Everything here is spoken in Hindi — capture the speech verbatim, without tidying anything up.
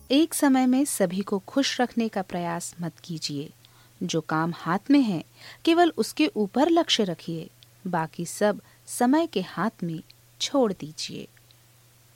एक समय में सभी को खुश रखने का प्रयास मत कीजिए। जो काम हाथ में है केवल उसके ऊपर लक्ष्य रखिए, बाकी सब समय के हाथ में छोड़ दीजिए।